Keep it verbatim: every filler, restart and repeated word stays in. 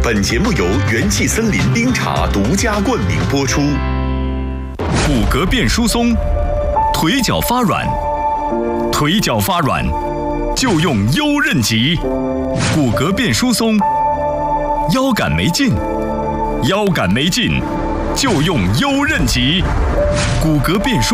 本节目由元气森林冰茶独家冠名播出。 骨骼变疏松，腿脚发软，腿脚发软就用优韧极。骨骼变疏松，腰杆没劲，腰杆没劲就用优韧极。骨骼变疏。